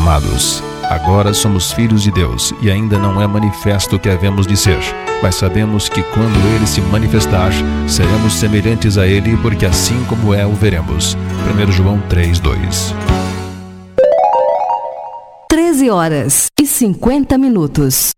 Amados, agora somos filhos de Deus e ainda não é manifesto o que havemos de ser, mas sabemos que quando Ele se manifestar, seremos semelhantes a Ele, porque assim como é, o veremos. 1 João 3:2. 13h50.